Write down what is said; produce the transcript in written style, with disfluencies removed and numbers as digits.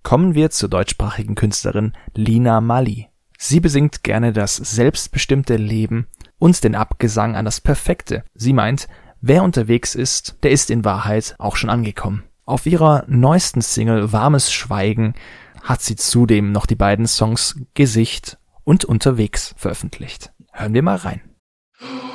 Kommen wir zur deutschsprachigen Künstlerin Lina Mali. Sie besingt gerne das selbstbestimmte Leben und den Abgesang an das Perfekte. Sie meint, wer unterwegs ist, der ist in Wahrheit auch schon angekommen. Auf ihrer neuesten Single Warmes Schweigen hat sie zudem noch die beiden Songs Gesicht und Unterwegs veröffentlicht. Hören wir mal rein.